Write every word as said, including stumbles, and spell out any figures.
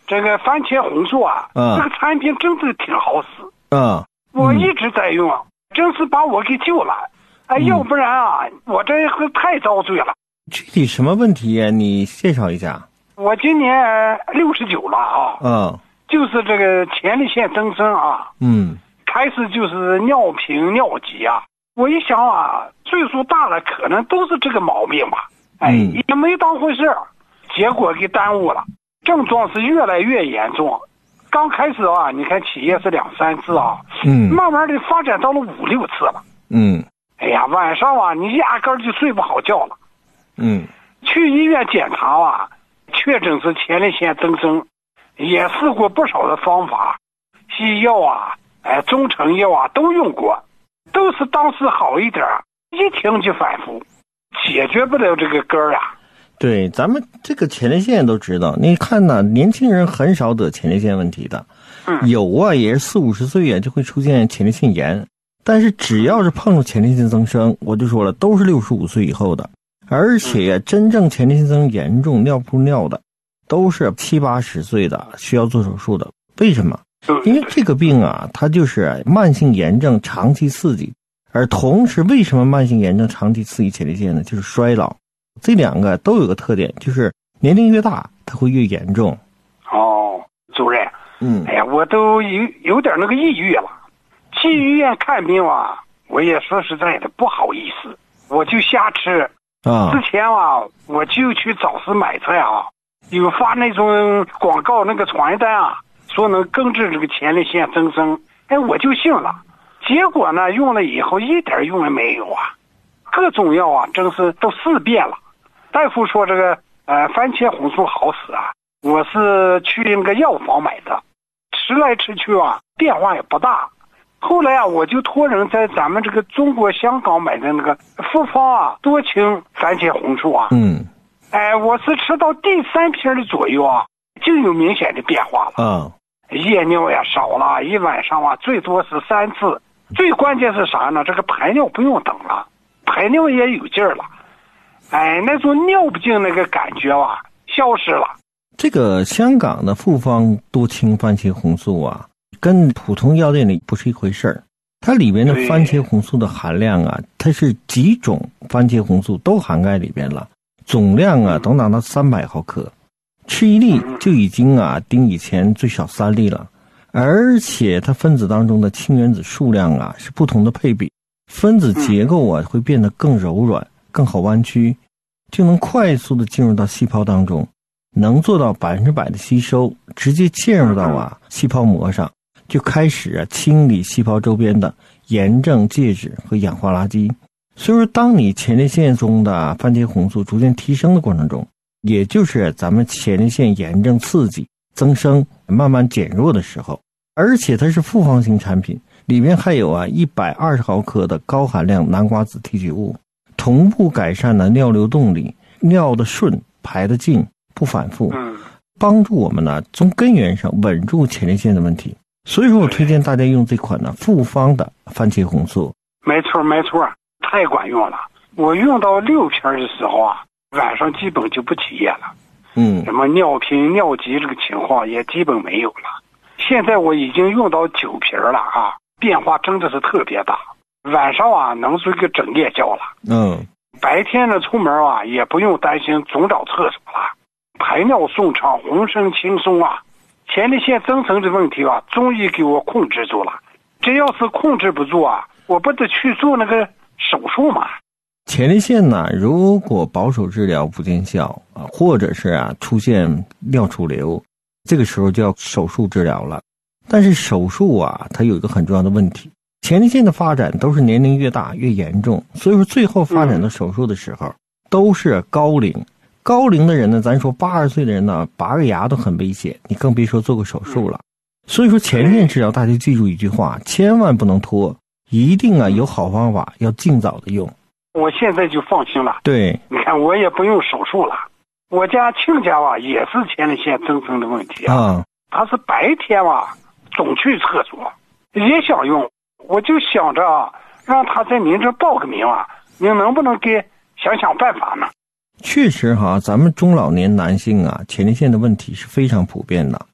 这个番茄红素啊， 嗯、 这个产品真是挺好使。 嗯， 我一直在用，真是把我给救了。哎，要不然啊，我这太遭罪了。 具体什么问题呀？你介绍一下。 我今年六十九了啊。 嗯。 就是这个前列腺增生啊。 嗯。 开始就是尿频尿急啊。我一想啊，岁数大了，可能都是这个毛病吧。哎， 嗯、 也没当回事，结果给耽误了，症状是越来越严重。刚开始啊，你看起夜是两三次啊， 嗯， 慢慢的发展到了五六次了。 嗯， 哎呀，晚上啊，你压根儿就睡不好觉了。 嗯， 去医院检查啊，确诊是前列腺增生，也试过不少的方法，西药啊，哎，中成药啊都用过，都是当时好一点，一停就反复，解决不了这个根儿呀。 对，咱们这个前列腺都知道，你看呢，年轻人很少得前列腺问题的， 嗯， 有啊，也是四五十岁啊就会出现前列腺炎，但是只要是碰到前列腺增生，我就说了，都是六十五岁以后的，而且真正前列腺增生严重尿不尿的，都是七八十岁的需要做手术的。为什么？因为这个病啊，它就是慢性炎症长期刺激，而同时为什么慢性炎症长期刺激前列腺呢？就是衰老。这两个都有个特点，就是年龄越大它会越严重。 哦，主任， 嗯， 哎呀，我都有有点那个抑郁了。去医院看病啊，我也说实在的不好意思，我就瞎吃啊。 之前啊，我就去早市买菜啊，有发那种广告那个传单啊，说能根治这个前列腺增生，哎，我就信了。结果呢，用了以后一点用也没有啊，各种药啊，真是都试遍了。大夫说这个呃番茄红素好使啊，我是去那个药房买的，吃来吃去啊变化也不大。后来啊，我就托人在咱们这个中国香港买的那个复方啊多清番茄红素啊， 嗯， 哎，我是吃到第三瓶的左右啊，就有明显的变化了。 啊， 夜尿呀少了，一晚上啊最多是三次。最关键是啥呢？这个排尿不用等了，排尿也有劲儿了。哎，那种尿不尽那个感觉啊，消失了。 这个香港的复方多清番茄红素啊，跟普通药店里不是一回事儿。它里边的番茄红素的含量啊，它是几种番茄红素都涵盖里边了，总量啊都达到三百毫克，吃一粒就已经啊顶以前最少三粒了。而且它分子当中的氢原子数量啊是不同的配比，分子结构啊会变得更柔软，更好弯曲，就能快速的进入到细胞当中，能做到百分之百的吸收，直接嵌入到啊细胞膜上，就开始啊清理细胞周边的炎症介质和氧化垃圾。所以说，当你前列腺中的番茄红素逐渐提升的过程中，也就是咱们前列腺炎症刺激增生慢慢减弱的时候，而且它是复方型产品，里面还有啊一百二十毫克的高含量南瓜子提取物，同步改善了尿流动力，尿的顺，排的净，不反复，帮助我们呢从根源上稳住前列腺的问题。所以说我推荐大家用这款呢复方的番茄红素。 没错没错，太管用了。我用到六瓶的时候啊，晚上基本就不起夜了。 嗯， 什么尿频尿急这个情况也基本没有了。现在我已经用到九瓶了啊，变化真的是特别大。晚上啊能睡个整夜觉了。 嗯， 白天呢出门啊也不用担心总找厕所了，排尿顺畅，浑身轻松啊。前列腺增生的问题啊终于给我控制住了。这要是控制不住啊，我不得去做那个手术嘛。 前列腺呢，如果保守治疗不见效啊，或者是啊出现尿储留，这个时候就要手术治疗了。但是手术啊，它有一个很重要的问题，前列腺的发展都是年龄越大越严重，所以说最后发展到手术的时候，嗯、都是高龄。高龄的人呢，咱说八十岁的人呢，拔个牙都很危险，你更别说做个手术了。所以说前列腺治疗，大家记住一句话，千万不能拖，一定啊有好方法，要尽早的用。 我现在就放心了。 对， 你看我也不用手术了。我家亲家啊也是前列腺增生的问题啊， 啊他是白天啊总去厕所，也想用，我就想着啊让他在您这报个名啊，您能不能给想想办法呢？ 确实哈，咱们中老年男性啊，前列腺的问题是非常普遍的。